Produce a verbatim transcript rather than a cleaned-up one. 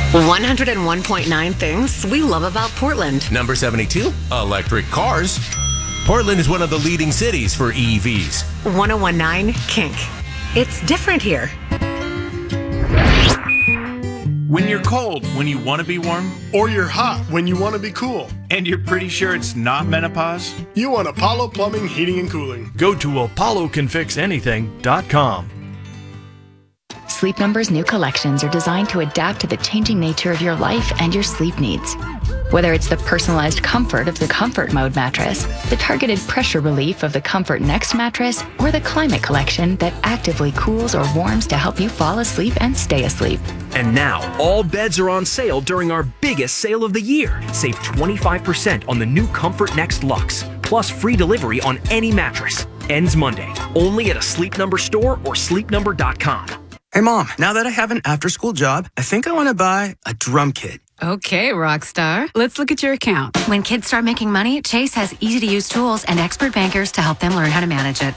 one oh one point nine things we love about Portland. Number seventy-two, electric cars. Portland is one of the leading cities for E Vs. one oh one point nine Kink. It's different here. When you're cold when you want to be warm, Or you're hot when you want to be cool. and you're pretty sure it's not menopause, You want Apollo Plumbing, Heating, and Cooling. Go to apollo can fix anything dot com. Sleep Number's new collections are designed to adapt to the changing nature of your life and your sleep needs. Whether it's the personalized comfort of the Comfort Mode mattress, the targeted pressure relief of the Comfort Next mattress, or the Climate Collection that actively cools or warms to help you fall asleep and stay asleep. And now, all beds are on sale during our biggest sale of the year. Save twenty-five percent on the new Comfort Next Luxe, plus free delivery on any mattress. Ends Monday, only at a Sleep Number store or sleep number dot com. Hey, Mom, now that I have an after-school job, I think I want to buy a drum kit. Okay, Rockstar. Let's look at your account. When kids start making money, Chase has easy-to-use tools and expert bankers to help them learn how to manage it.